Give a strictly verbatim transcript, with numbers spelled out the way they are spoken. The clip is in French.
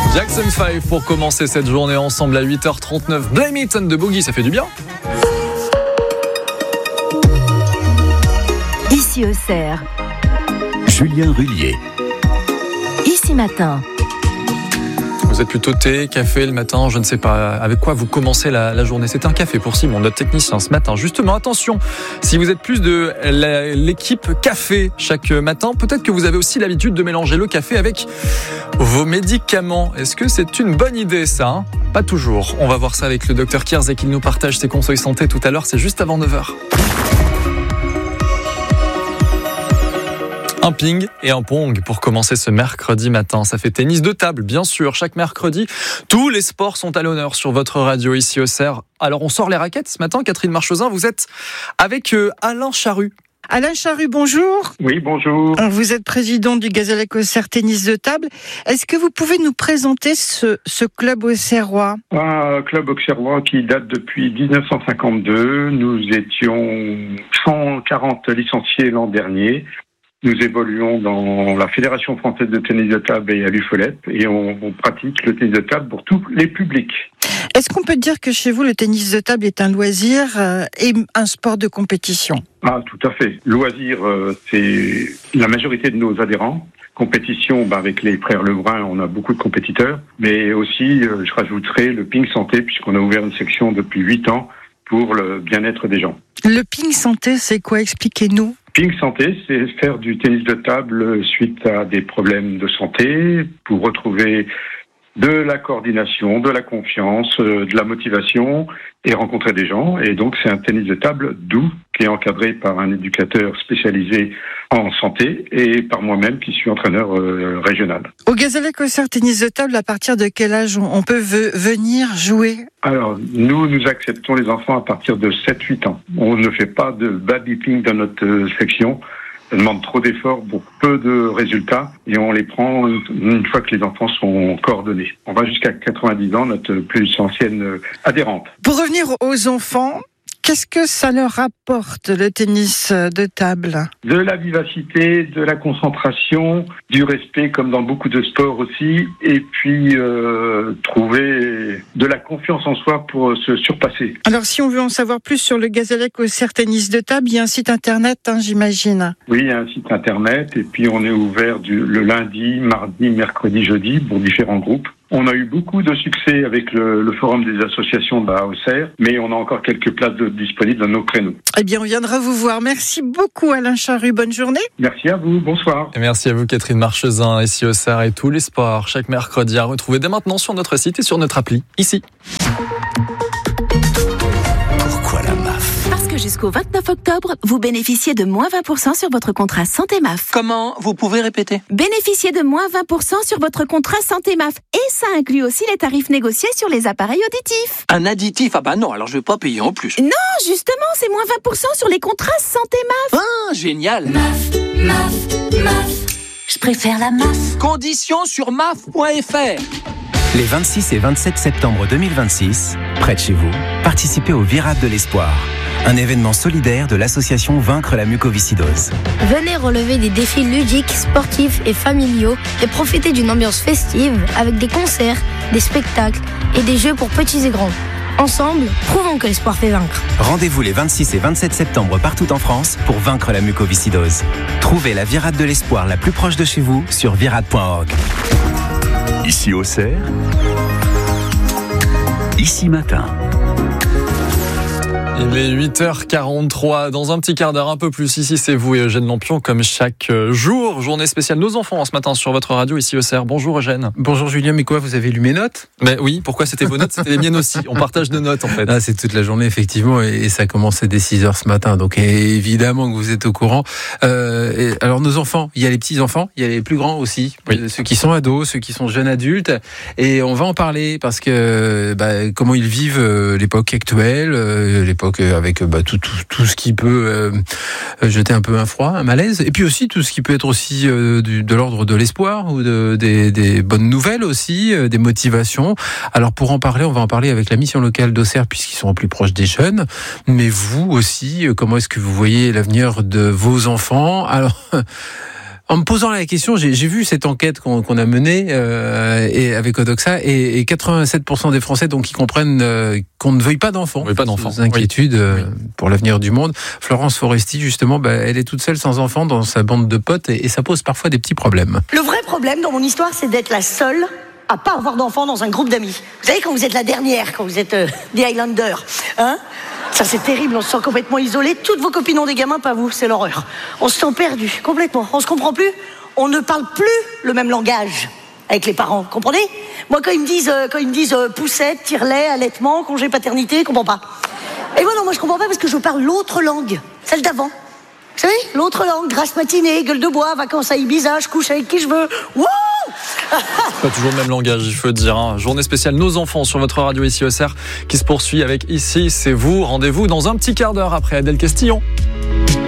Jackson five pour commencer cette journée ensemble à huit heures trente-neuf. Blame It on the Boogie, ça fait du bien. Ici Auxerre. Julien Rullier. Ici Matin. Vous êtes plutôt thé, café le matin, je ne sais pas avec quoi vous commencez la, la journée. C'est un café pour Simon, notre technicien ce matin. Justement, attention, si vous êtes plus de la, l'équipe café chaque matin, peut-être que vous avez aussi l'habitude de mélanger le café avec vos médicaments. Est-ce que c'est une bonne idée ça, hein? Pas toujours. On va voir ça avec le docteur Kierzek qui nous partage ses conseils santé tout à l'heure. C'est juste avant neuf heures. Un ping et un pong pour commencer ce mercredi matin. Ça fait tennis de table, bien sûr. Chaque mercredi, tous les sports sont à l'honneur sur votre radio ici au Auxerre. Alors, on sort les raquettes ce matin. Catherine Marchesin, vous êtes avec euh, Alain Charrue. Alain Charrue, bonjour. Oui, bonjour. Vous êtes président du Gazélec Auxerre Tennis de Table. Est-ce que vous pouvez nous présenter ce, ce club auxerrois ? Un club auxerrois qui date depuis dix-neuf cent cinquante-deux. Nous étions cent quarante licenciés l'an dernier. Nous évoluons dans la Fédération française de tennis de table et à l'Uffolep et on, on pratique le tennis de table pour tous les publics. Est-ce qu'on peut dire que chez vous, le tennis de table est un loisir euh, et un sport de compétition ? Ah, tout à fait. Loisir, euh, c'est la majorité de nos adhérents. Compétition, bah, avec les frères Lebrun, on a beaucoup de compétiteurs. Mais aussi, euh, je rajouterai le ping santé, puisqu'on a ouvert une section depuis huit ans pour le bien-être des gens. Le ping santé, c'est quoi ? Expliquez-nous. Ping santé, c'est faire du tennis de table suite à des problèmes de santé pour retrouver de la coordination, de la confiance, de la motivation et rencontrer des gens. Et donc, c'est un tennis de table doux qui est encadré par un éducateur spécialisé en santé et par moi-même qui suis entraîneur euh, régional. Au Gazélec Auxerre Tennis de Table, à partir de quel âge on peut v- venir jouer ? Alors, nous, nous acceptons les enfants à partir de sept huit ans. On ne fait pas de baby ping dans notre euh, section. Ça demande trop d'efforts pour peu de résultats et on les prend une fois que les enfants sont coordonnés. On va jusqu'à quatre-vingt-dix ans, notre plus ancienne adhérente. Pour revenir aux enfants, qu'est-ce que ça leur apporte, le tennis de table ? De la vivacité, de la concentration, du respect comme dans beaucoup de sports aussi, et puis euh, trouver de la confiance en soi pour se surpasser. Alors si on veut en savoir plus sur le Gazélec Auxerre Tennis de Table, il y a un site internet, hein, j'imagine. Oui, il y a un site internet, et puis on est ouvert du, le lundi, mardi, mercredi, jeudi pour différents groupes. On a eu beaucoup de succès avec le, le forum des associations de la Auxerre, mais on a encore quelques places de, disponibles dans nos créneaux. Eh bien, on viendra vous voir. Merci beaucoup, Alain Charrue. Bonne journée. Merci à vous. Bonsoir. Et merci à vous, Catherine Marchesin, ici au Auxerre et tous les sports. Chaque mercredi à retrouver dès maintenant sur notre site et sur notre appli, ici. Pourquoi la M A F ? Parce que jusqu'au vingt-neuf octobre, vous bénéficiez de moins vingt pour cent sur votre contrat Santé M A F. Comment ? Vous pouvez répéter ? Bénéficiez de moins vingt pour cent sur votre contrat Santé M A F. Et ça inclut aussi les tarifs négociés sur les appareils auditifs. Un additif ? Ah bah non, alors je vais pas payer en plus. Non, justement, c'est moins vingt pour cent sur les contrats Santé M A F. Ah, génial ! M A F, M A F, M A F. Je préfère la M A F. Conditions sur M A F point F R. Les vingt-six et vingt-sept septembre deux mille vingt-six, près de chez vous, participez au Virade de l'Espoir, un événement solidaire de l'association Vaincre la mucoviscidose. Venez relever des défis ludiques, sportifs et familiaux et profitez d'une ambiance festive avec des concerts, des spectacles et des jeux pour petits et grands. Ensemble, prouvons que l'espoir fait vaincre. Rendez-vous les vingt-six et vingt-sept septembre partout en France pour vaincre la mucoviscidose. Trouvez la Virade de l'Espoir la plus proche de chez vous sur virade point org. Ici Auxerre, Ici Matin. Il est huit heures quarante-trois, dans un petit quart d'heure, un peu plus. Ici, c'est vous et Eugène Lampion, comme chaque jour. Journée spéciale Nos Enfants, ce matin, sur votre radio, ici au Auxerre. Bonjour Eugène. Bonjour Julien, mais quoi, vous avez lu mes notes ? Mais oui, pourquoi c'était vos notes ? C'était les miennes aussi. On partage de notes, en fait. Ah, c'est toute la journée, effectivement, et ça commençait dès six heures ce matin. Donc, évidemment que vous êtes au courant. Euh, et, alors, nos enfants, il y a les petits-enfants, il y a les plus grands aussi. Oui. Ceux qui sont ados, ceux qui sont jeunes adultes. Et on va en parler parce que, bah, comment ils vivent euh, l'époque actuelle, euh, l'époque avec, bah, tout, tout, tout ce qui peut euh, jeter un peu un froid, un malaise, et puis aussi tout ce qui peut être aussi euh, du, de l'ordre de l'espoir ou de, des, des bonnes nouvelles aussi, euh, des motivations. Alors pour en parler, on va en parler avec la mission locale d'Auxerre puisqu'ils sont plus proches des jeunes, mais vous aussi, euh, comment est-ce que vous voyez l'avenir de vos enfants ? Alors En me posant la question, j'ai, j'ai vu cette enquête qu'on, qu'on a menée euh, et avec Odoxa et, et quatre-vingt-sept pour cent des Français donc qui comprennent euh, qu'on ne veuille pas d'enfants. On veut pas d'enfants. Sans inquiétude oui. euh, Oui. pour l'avenir du monde. Florence Foresti, justement, bah, elle est toute seule sans enfants dans sa bande de potes et, et ça pose parfois des petits problèmes. Le vrai problème dans mon histoire, c'est d'être la seule à pas avoir d'enfants dans un groupe d'amis. Vous savez, quand vous êtes la dernière, quand vous êtes euh, des Highlanders, hein ? Ça, c'est terrible, on se sent complètement isolé. Toutes vos copines ont des gamins, pas vous, c'est l'horreur. On se sent perdu, complètement. On se comprend plus. On ne parle plus le même langage avec les parents, comprenez ? Moi, quand ils me disent, euh, quand ils me disent euh, poussette, tire-lait, allaitement, congé paternité, je comprends pas. Et moi, non, moi, je comprends pas parce que je parle l'autre langue, celle d'avant. Vous savez, l'autre langue, grasse matinée, gueule de bois, vacances à Ibiza, je couche avec qui je veux. Wouh! Pas toujours le même langage, il faut dire. Hein. Journée spéciale Nos enfants sur votre radio ici au C E R qui se poursuit avec Ici, c'est vous. Rendez-vous dans un petit quart d'heure après Adèle Castillon.